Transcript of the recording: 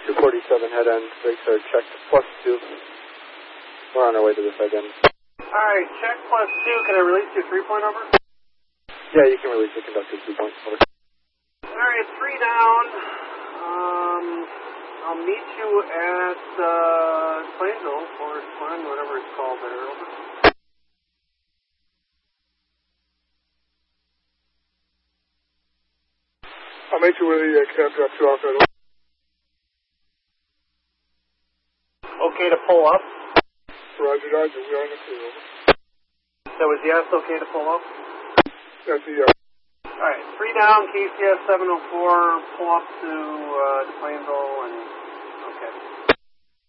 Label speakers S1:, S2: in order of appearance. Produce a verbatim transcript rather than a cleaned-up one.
S1: two forty-seven head end, brakes are checked plus two. We're on our way to this head end.
S2: Alright, check plus two. Can I release your three-point over?
S1: Yeah, you can release the conductor two point over.
S2: Alright, three down. Um, I'll meet you at uh, Plainville, Forest Glen, whatever it's called there. Over.
S3: I'll meet you where the uh, cab drops you off at.
S2: Okay to pull up?
S3: Roger, Roger, we are on the crew.
S2: So is yes okay to pull up?
S3: That's the, uh...
S2: Alright, three down, K C S seven oh four, pull up to uh, Plainville and